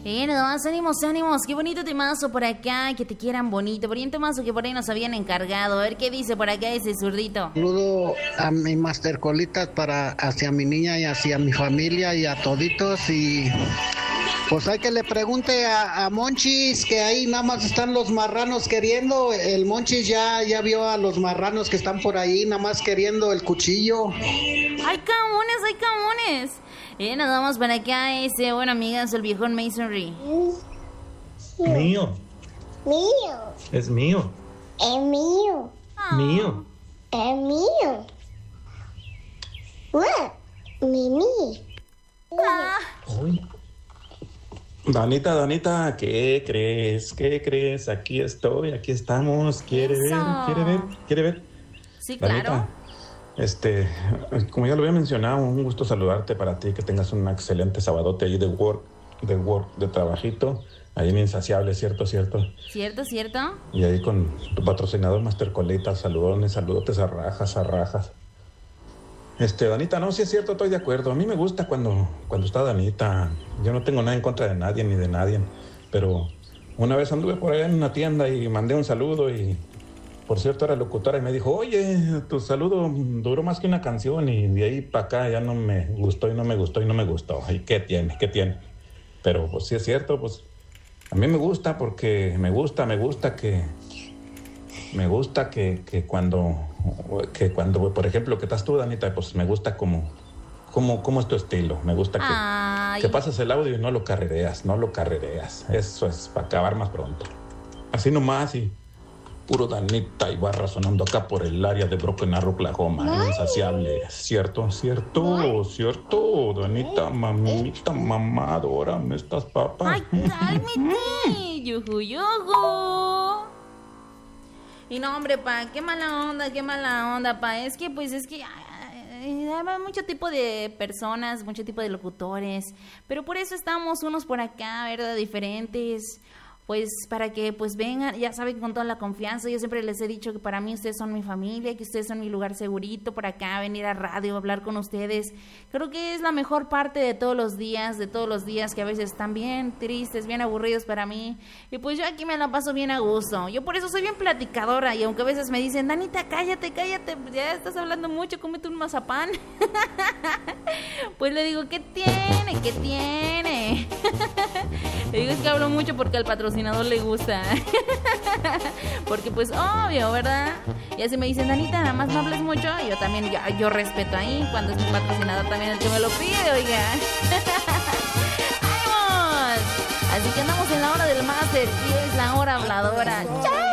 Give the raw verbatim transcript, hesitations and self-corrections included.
Eh, nada más, ánimos, ánimos. Qué bonito temazo por acá, que te quieran bonito. Por ahí un temazo que por ahí nos habían encargado. A ver qué dice por acá ese zurdito. Saludo a mi Master Colitas para hacia mi niña y hacia mi familia y a toditos. Y pues hay que le pregunte a, a Monchis, que ahí nada más están los marranos queriendo. El Monchis ya, ya vio a los marranos que están por ahí, nada más queriendo el cuchillo. ¡Hay camones, hay camones! Eh, nada más para acá ese, bueno, amigas, el viejón Masonry. Mío. Mío. Es mío. Es mío. Oh. Mío. Es mío. What? Mimi. Ah. Uy. Danita, Danita, ¿qué crees? ¿Qué crees? Aquí estoy, aquí estamos. ¿Quiere Eso. ver? ¿Quiere ver? ¿Quiere ver? Sí, Danita, claro. este, como ya lo había mencionado, un gusto saludarte para ti, que tengas un excelente sabadote ahí de work, de work, de trabajito, ahí en Insaciable, ¿cierto, cierto? ¿Cierto, cierto? Y ahí con tu patrocinador Master Colita, saludones, saludotes a rajas, a rajas. Este, Danita, no, sí es cierto, estoy de acuerdo. A mí me gusta cuando, cuando está Danita. Yo no tengo nada en contra de nadie ni de nadie, pero una vez anduve por allá en una tienda y mandé un saludo y, por cierto, era locutora y me dijo, oye, tu saludo duró más que una canción y de ahí para acá ya no me gustó y no me gustó y no me gustó. ¿Y qué tiene? ¿Qué tiene? Pero pues sí es cierto, pues a mí me gusta porque me gusta, me gusta que... Me gusta que, que cuando, que cuando, por ejemplo, que estás tú, Danita, pues me gusta como, como, como es tu estilo. Me gusta que, que pases el audio y no lo carrereas, no lo carrereas. Eso es para acabar más pronto. Así nomás y puro Danita y barra sonando acá por el área de Broken Arrow, Oklahoma. Insaciable. ¿Cierto? ¿Cierto? ¿Cierto? Danita, mamita, mamá, adórame estas papas. ¡Ay, cálmate! ¡Yuju, yuju! Y no, hombre, pa, qué mala onda, qué mala onda, pa. Es que, pues, es que hay mucho tipo de personas, mucho tipo de locutores. Pero por eso estamos unos por acá, ¿verdad? Diferentes. Pues, para que, pues, vengan, ya saben, con toda la confianza. Yo siempre les he dicho que para mí ustedes son mi familia, que ustedes son mi lugar segurito por acá, venir a radio, hablar con ustedes. Creo que es la mejor parte de todos los días, de todos los días que a veces están bien tristes, bien aburridos para mí. Y pues yo aquí me la paso bien a gusto. Yo por eso soy bien platicadora y aunque a veces me dicen, Danita, cállate, cállate, ya estás hablando mucho, cómete un mazapán. Pues le digo, ¿qué tiene? ¿Qué tiene? Le digo, es que hablo mucho porque al patrocinador le gusta. Porque pues obvio, ¿verdad? Y así me dicen, Danita, nada más no hables mucho. Y yo también, yo, yo respeto ahí cuando es mi patrocinador también el que me lo pide, oiga. ¡Vamos! Así que andamos en la hora del máster y es la hora habladora. ¡Chao!